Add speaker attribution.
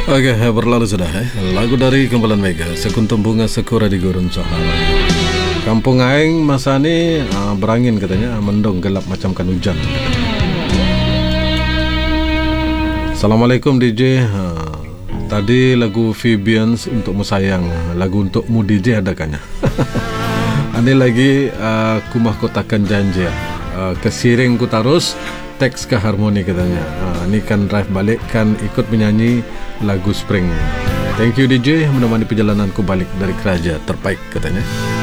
Speaker 1: Oke, berlalu sudah lagu dari Kumpulan Mega, Sekuntum Bunga Sekura di Gurun Sahala. Kampung Aing masa ini berangin katanya, mendung gelap macam kan hujan. Assalamualaikum DJ. Tadi lagu Fabians untuk Musayang, lagu untuk mu DJ ada kan ya? Ini lagi kumah kotakan janji, kesiring ku tarus, teks ke harmoni katanya. Ini kan drive balik kan ikut menyanyi lagu Spring. Thank you DJ, menemani perjalananku balik dari Keraja terbaik katanya.